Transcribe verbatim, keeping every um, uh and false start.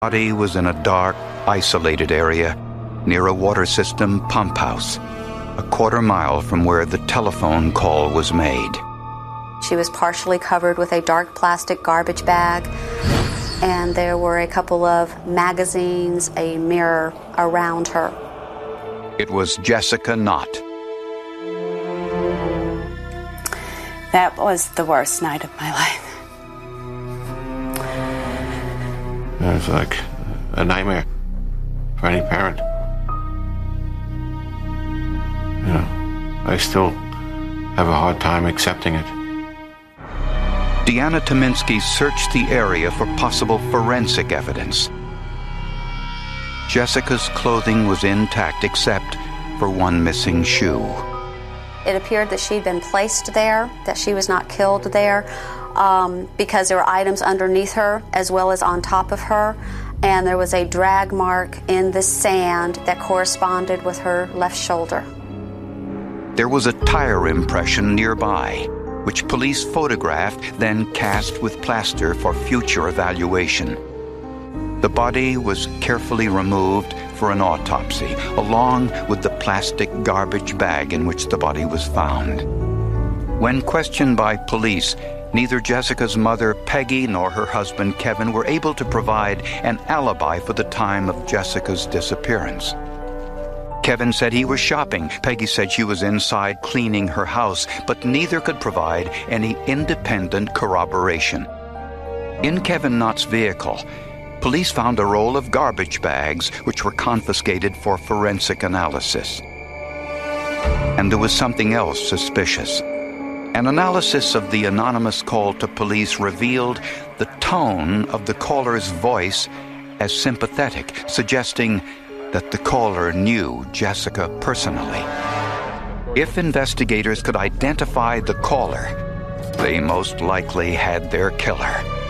The body was in a dark, isolated area near a water system pump house, a quarter mile from where the telephone call was made. She was partially covered with a dark plastic garbage bag, and there were a couple of magazines, a mirror around her. It was Jessica Knott. That was the worst night of my life. It was like a nightmare for any parent. You know, I still have a hard time accepting it. Deanna Tominski searched the area for possible forensic evidence. Jessica's clothing was intact except for one missing shoe. It appeared that she'd been placed there, that she was not killed there, um, because there were items underneath her as well as on top of her, and there was a drag mark in the sand that corresponded with her left shoulder. There was a tire impression nearby, which police photographed, then cast with plaster for future evaluation. The body was carefully removed for an autopsy, along with the plastic garbage bag in which the body was found. When questioned by police, neither Jessica's mother, Peggy, nor her husband, Kevin, were able to provide an alibi for the time of Jessica's disappearance. Kevin said he was shopping. Peggy said she was inside cleaning her house, but neither could provide any independent corroboration. In Kevin Knott's vehicle, police found a roll of garbage bags which were confiscated for forensic analysis. And there was something else suspicious. An analysis of the anonymous call to police revealed the tone of the caller's voice as sympathetic, suggesting that the caller knew Jessica personally. If investigators could identify the caller, they most likely had their killer.